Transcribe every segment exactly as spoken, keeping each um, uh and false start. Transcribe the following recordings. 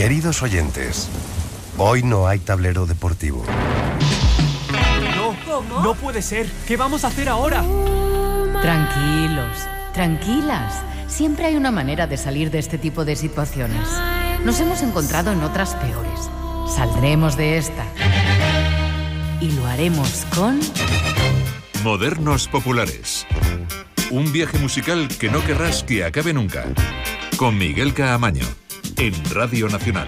Queridos oyentes, hoy no hay tablero deportivo. No, ¿Cómo? No puede ser. ¿Qué vamos a hacer ahora? Tranquilos, tranquilas. Siempre hay una manera de salir de este tipo de situaciones. Nos hemos encontrado en otras peores. Saldremos de esta. Y lo haremos con... Modernos Populares. Un viaje musical que no querrás que acabe nunca. Con Miguel Caamaño. En Radio Nacional.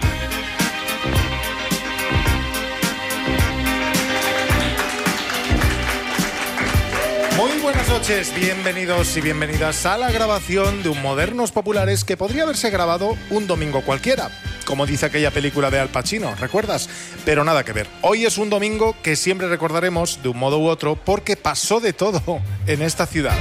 Muy buenas noches, bienvenidos y bienvenidas a la grabación de un Modernos Populares que podría haberse grabado un domingo cualquiera, como dice aquella película de Al Pacino, ¿recuerdas? Pero nada que ver. Hoy es un domingo que siempre recordaremos de un modo u otro porque pasó de todo en esta ciudad.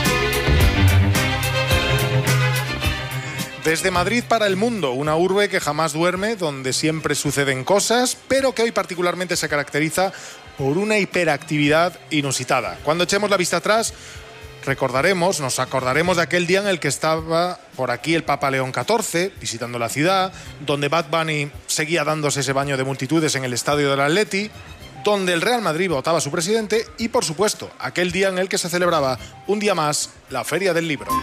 Desde Madrid para el mundo, una urbe que jamás duerme, donde siempre suceden cosas, pero que hoy particularmente se caracteriza por una hiperactividad inusitada. Cuando echemos la vista atrás, recordaremos, nos acordaremos de aquel día en el que estaba por aquí el Papa León catorce, visitando la ciudad, donde Bad Bunny seguía dándose ese baño de multitudes en el estadio del Atleti, donde el Real Madrid votaba a su presidente y, por supuesto, aquel día en el que se celebraba un día más la Feria del Libro.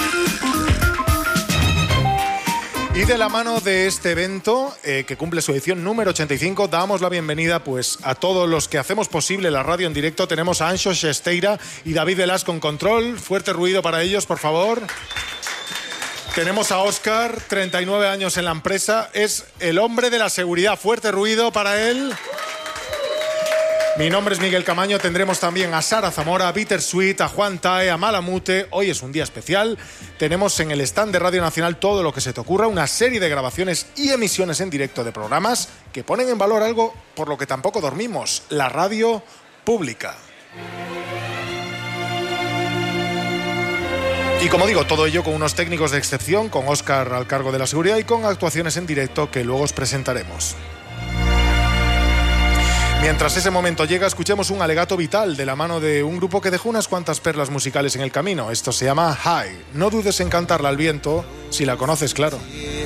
Y de la mano de este evento, eh, que cumple su edición número ochenta y cinco, damos la bienvenida pues, a todos los que hacemos posible la radio en directo. Tenemos a Anxo Xesteira y David Velasco en control. Fuerte ruido para ellos, por favor. Tenemos a Óscar, treinta y nueve años en la empresa. Es el hombre de la seguridad. Fuerte ruido para él. Mi nombre es Miguel Caamaño. Tendremos también a Sara Zamora, a Bittersweet, a Juan Tae, a Malamute. Hoy es un día especial. Tenemos en el stand de Radio Nacional todo lo que se te ocurra, una serie de grabaciones y emisiones en directo de programas que ponen en valor algo por lo que tampoco dormimos, la radio pública. Y como digo, todo ello con unos técnicos de excepción, con Óscar al cargo de la seguridad y con actuaciones en directo que luego os presentaremos. Mientras ese momento llega, escuchemos un alegato vital de la mano de un grupo que dejó unas cuantas perlas musicales en el camino. Esto se llama High. No dudes en cantarla al viento, si la conoces, claro.